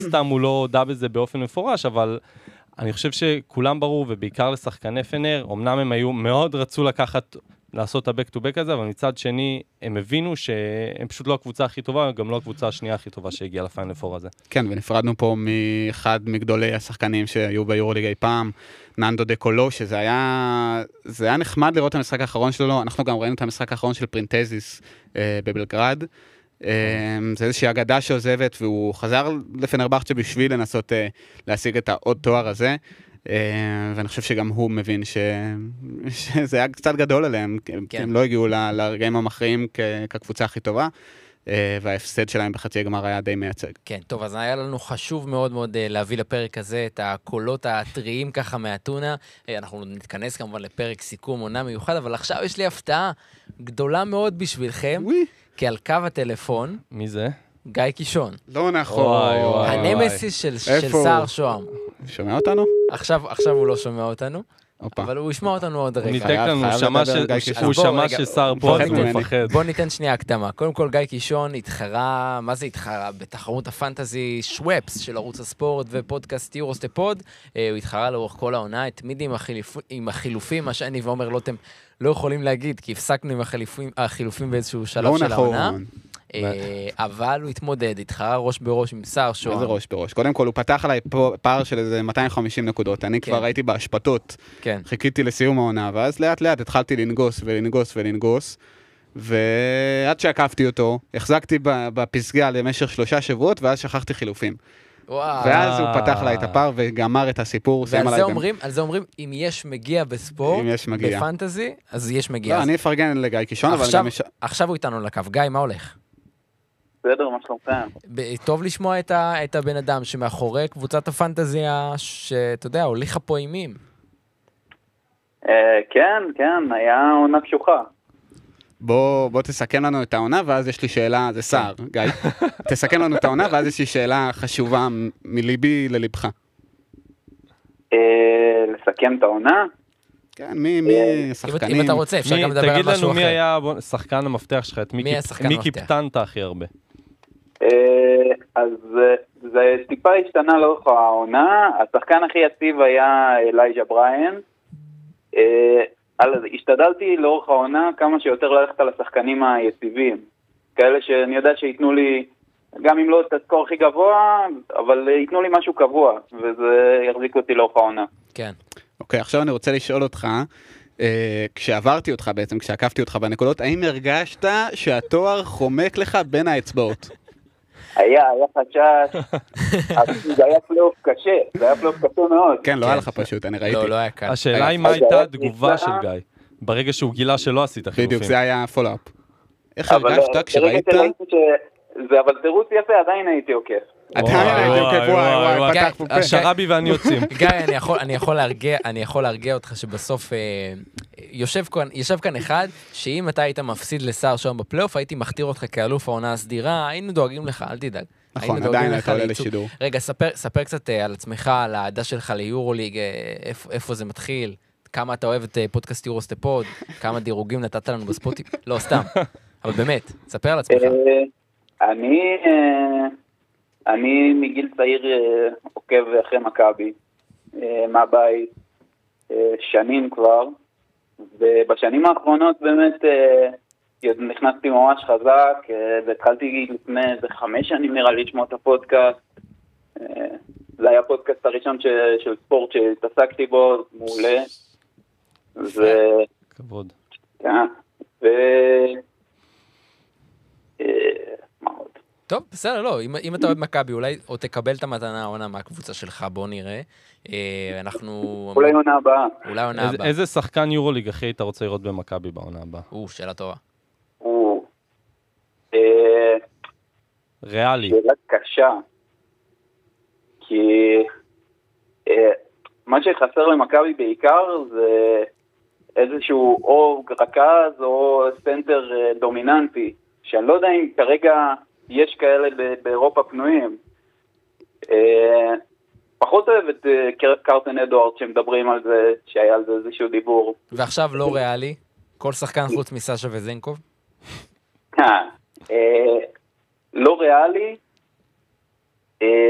סתם הוא לא הודע בזה באופן מפורש, אבל אני חושב שכולם ברור, ובעיקר לשחקני פנר, אמנם הם היו מאוד רצו לעשות את ה-back to back הזה, אבל מצד שני, הם הבינו שהם פשוט לא הקבוצה הכי טובה, גם לא הקבוצה השנייה הכי טובה שהגיעה לפיינל פור הזה. כן, ונפרדנו פה מאחד מגדולי השחקנים שהיו ביורוליג אי פעם, ננדו דה קולו, שזה היה נחמד לראות את המשחק האחרון שלו, אנחנו גם ראינו את המשחק האחרון של פרינטזיס בבלגרד, זה איזושהי אגדה שעוזבת, והוא חזר לפנרבחצ'ה בשביל לנסות להשיג את העוד תואר הזה, ואני חושב שגם הוא מבין שזה היה קצת גדול עליהם, כי הם לא הגיעו לרגעים המכריעים כקבוצה הכי טובה, וההפסד שלהם בחצי הגמר היה די מייצג. כן, טוב, אז היה לנו חשוב מאוד מאוד להביא לפרק הזה את הקולות הטריים ככה מהטונה. אנחנו נתכנס כמובן לפרק סיכום עונה מיוחד, אבל עכשיו יש לי הפתעה גדולה מאוד בשבילכם, כי על קו הטלפון... מי זה? גיא קישון. לא נכון. הנמסיס של סער שוהם. שומע אותנו? עכשיו הוא לא שומע אותנו. אבל הוא ישמע אותנו עוד רגע. הוא ניתק לנו, הוא שמע ששר פה, אז הוא מפחד. בוא ניתן שנייה הקדמה. קודם כל, גיא קישון התחרה, מה זה התחרה? בתחרות הפנטזי שוואפס של ערוץ הספורט ופודקאסט יורוסטפוד. הוא התחרה לאורך כל העונה, התמיד עם החילופים, מה שאני ואומר לוטם לא יכולים להגיד, כי הפסקנו עם החילופים באיזשהו שלב של העונה. אבל הוא התמודד, התחרה ראש בראש עם סער שוהם. איזה ראש בראש? קודם כל, הוא פתח עליי פער של איזה 250 נקודות. אני כבר הייתי בהשפטות. חיכיתי לסיום העונה, ואז לאט לאט התחלתי לנגוס, ועד שעקפתי אותו, החזקתי בפסגה למשך 3 שבועות, ואז שכחתי חילופים. ואז הוא פתח עליי את הפער וגמר את הסיפור. ועל זה אומרים, אם יש מגיע בספורט, בפנטזי, אז יש מגיע. לא, אני אפרגן לגיא קישון, אבל גם... עכשיו הוא איתנו לקו. גיא, מה הולך? בסדר, מה שלומכם? טוב לשמוע את הבן אדם שמאחורי קבוצת הפנטזיה, שאתה יודע, הוליכה פה אימים. כן, היה עונה קשוחה. בוא תסכם לנו את העונה, ואז יש לי שאלה, זה סער, גיא. תסכם לנו את העונה, ואז יש לי שאלה חשובה מליבי ללבך. לסכם את העונה? כן, מי שחקנים? אם אתה רוצה, אפשר גם לדבר על משהו אחר. תגיד לנו מי היה שחקן המפתח שלך, את מי קיפטנת הכי הרבה? אז זה טיפה השתנה לאורך העונה, השחקן הכי יציב היה אלייג'ה בריין, השתדלתי לאורך העונה כמה שיותר ללכת על השחקנים היציבים, כאלה שאני יודע שיתנו לי, גם אם לא את הסקור הכי גבוה, אבל ייתנו לי משהו קבוע, וזה יחזיק אותי לאורך העונה. כן. אוקיי, עכשיו אני רוצה לשאול אותך, כשעברתי אותך בעצם, כשעקפתי אותך בנקודות, האם הרגשת שהתואר חומק לך בין האצבעות? היה חשש, זה היה פלייאוף קשה, מאוד. כן, לא היה לך פשוט, אני ראיתי. לא היה קל. השאלה היא מה הייתה התגובה של גיא, ברגע שהוא גילה שלא עשית חילופים. בדיוק, זה היה פולאפ. איך הרגשת כשראית? אבל תירוץ יפה, עדיין הייתי עוקף. וואי, פתח פה פה. השרבי ואני יוצאים. גיא, אני יכול להרגיע אותך שבסוף יושב כאן אחד, שאם אתה היית מפסיד לסער שם בפלייאוף, הייתי מכתיר אותך כאלוף העונה הסדירה, היינו דואגים לך, אל תדאג. נכון, עדיין אתה עולה לשידור. רגע, ספר קצת על עצמך, על העדה שלך ליורוליג, איפה זה מתחיל, כמה אתה אוהב את פודקאסט יורוסטפוד, כמה דירוגים נתת לנו בספוטים, לא, סתם, אבל באמת, ספר על עצמך. אני מגיל צעיר עוקב אחרי מכבי, מהבית, שנים כבר, ובשנים האחרונות באמת נכנסתי ממש חזק, והתחלתי לפני 5 שנים נראה לי לשמוע את הפודקאסט, זה היה הפודקאסט הראשון של ספורט שהתעסקתי בו, מעולה. כבוד. כן, מה עוד? טוב, בסדר, לא, אם אתה אוהב מכבי, אולי או תקבל את המתנה העונה מהקבוצה שלך, בוא נראה. אולי עונה הבאה. אולי עונה הבאה. איזה שחקן יורוליג הכי היית רוצה לראות במכבי בעונה הבאה? שאלה טובה. ריאלי. שאלה קשה. כי מה שחסר למכבי בעיקר זה איזשהו או רכז או סנטר דומיננטי, שאני לא יודע אם כרגע יש כאלה באירופה פנויים. פחות אוהב את קרטן אדוארד שמדברים על זה, שהיה על זה איזשהו דיבור. ועכשיו לא ריאלי? כל שחקן חוץ מסשה וזנקוב? לא ריאלי.